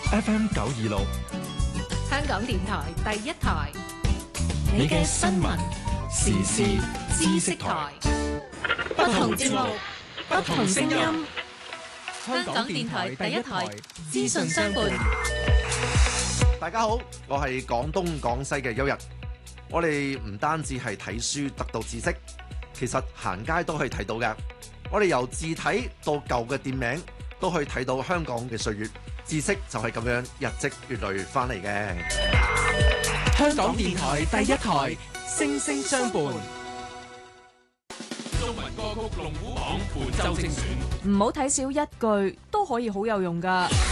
FM 926， 香港電台第一台， 你嘅新聞時事知識台， 不同節目，不同聲音。 香港電台第一台資訊相伴。 大家好，我係廣東廣西嘅邱日。我哋唔單止係睇書得到知識，其實行街都可以睇到嘅。我哋由字體到舊嘅店名，都可以睇到香港嘅歲月。知識就係咁樣日積月累翻嚟嘅。 香港電台第一台，聲聲相伴。 中文歌曲龍虎榜本周精選。 唔好睇少一句，都可以好有用㗎。